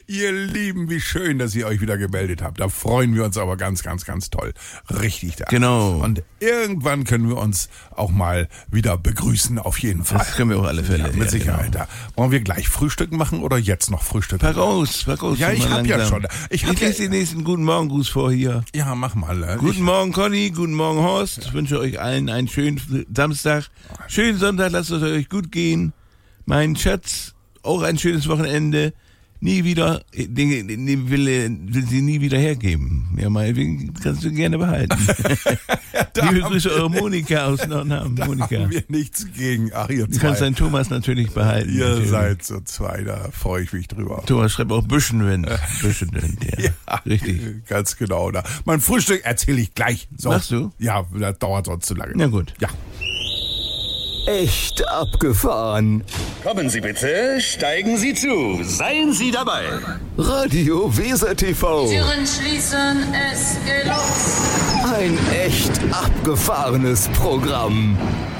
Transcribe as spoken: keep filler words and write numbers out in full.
Ihr Lieben, wie schön, dass ihr euch wieder gemeldet habt. Da freuen wir uns aber ganz, ganz, ganz toll. Richtig da. Genau. Und irgendwann können wir uns auch mal wieder begrüßen, auf jeden Fall. Das können wir auf alle Fälle. Ja, mit ja, Sicherheit. Genau. Da. Wollen wir gleich Frühstück machen oder jetzt noch Frühstück? Pack aus, pack aus. Ja, ich hab ja langsam. schon. Ich, hab ich lese ja, den nächsten Guten Morgen-Gruß vor hier. Ja, mach mal. Äh. Guten ich, Morgen, Conny. Guten Morgen, Horst. Ich wünsche euch allen einen schönen Samstag. Schönen Sonntag. Lasst es euch gut gehen. Mein Schatz, auch ein schönes Wochenende. Nie wieder, den, den will, will sie nie wieder hergeben. Ja, meinetwegen kannst du gerne behalten. Liebe Grüße, eure Monika aus Nordham. Da Monika. haben wir nichts gegen. Ach, ihr Du zwei. kannst deinen Thomas natürlich behalten. Ihr natürlich. seid so zwei, da freue ich mich drüber. Thomas schreibt auch Büschenwind. Büschenwind, ja. Ja, Richtig. Ganz genau. Da. Mein Frühstück erzähle ich gleich. So. Machst du? Ja, das dauert sonst zu lange. Na gut. Ja. Echt abgefahren. Kommen Sie bitte, steigen Sie zu, seien Sie dabei. Radio Weser T V. Türen schließen, es geht los. Ein echt abgefahrenes Programm.